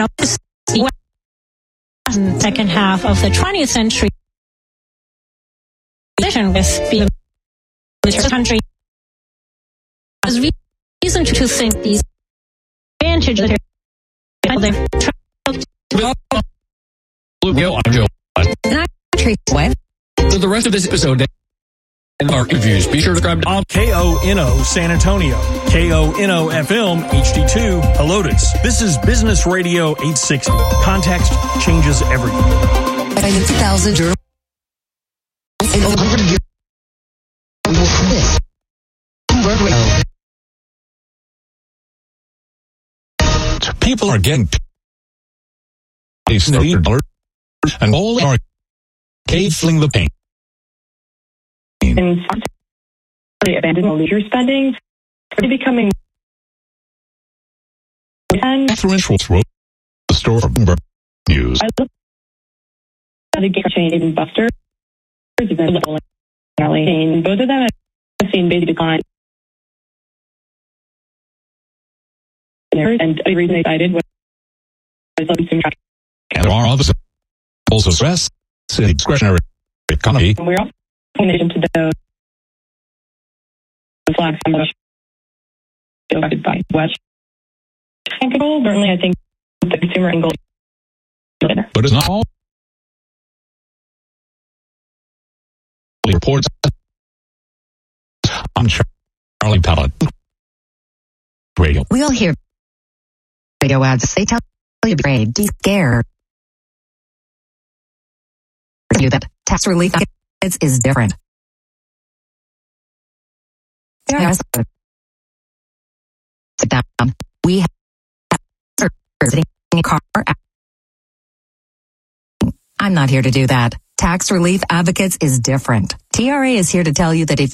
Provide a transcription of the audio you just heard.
this second half of the 20th century with being the country has reason to think these advantages For the rest of this episode and our interviews, be sure to subscribe to KONO San Antonio, KONO FM HD2 Helotes. This is Business Radio 860. Context changes everything. 50,000 German and 100 years. People are getting and all are feeling the pain. And abandoned leisure spending becoming Catherine Schwartz wrote the story for Bloomberg News. I look at the game chain Buster and both of them have seen basic decline. And the reason they cited was consumer traffic. And there are other also stress, discretionary economy. And we're also in addition to those flags affected by West and control. Certainly, I think the consumer angle. But it's not all. Reports on Charlie Pallet Radio. We all hear radio ads. They tell you afraid, scared. You that tax relief is different. Yes. Sit down. We have sitting in a car. I'm not here to do that. Tax Relief Advocates is different. TRA is here to tell you that if